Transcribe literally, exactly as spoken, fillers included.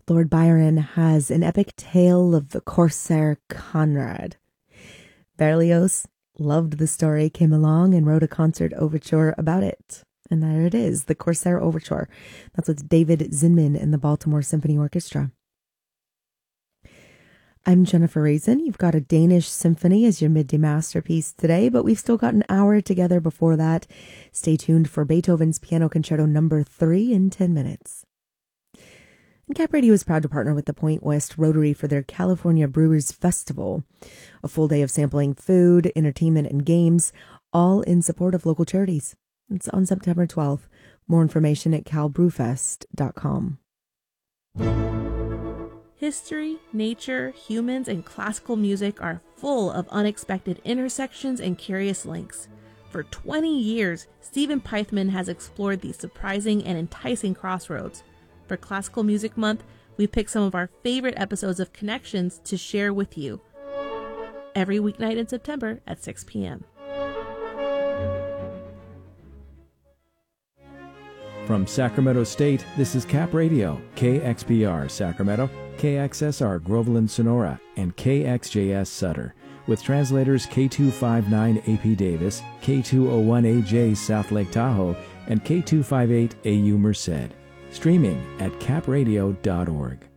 Lord Byron has an epic tale of the Corsair Conrad. Berlioz loved the story, came along and wrote a concert overture about it. And there it is, the Corsair Overture. That's with David Zinman and the Baltimore Symphony Orchestra. I'm Jennifer Raisin. You've got a Danish symphony as your midday masterpiece today, but we've still got an hour together before that. Stay tuned for Beethoven's Piano Concerto number three in ten minutes. And Cap Radio is proud to partner with the Point West Rotary for their California Brewers Festival, a full day of sampling food, entertainment, and games, all in support of local charities. It's on September twelfth. More information at cal brew fest dot com. History, nature, humans, and classical music are full of unexpected intersections and curious links. For twenty years, Stephen Pythman has explored these surprising and enticing crossroads. For Classical Music Month, we picked some of our favorite episodes of Connections to share with you every weeknight in September at six p.m. From Sacramento State, this is Cap Radio, K X P R Sacramento, K X S R Groveland Sonora, and K X J S Sutter, with translators K two fifty-nine A P Davis, K two oh one A J South Lake Tahoe, and K two fifty-eight A U Merced. Streaming at cap radio dot org.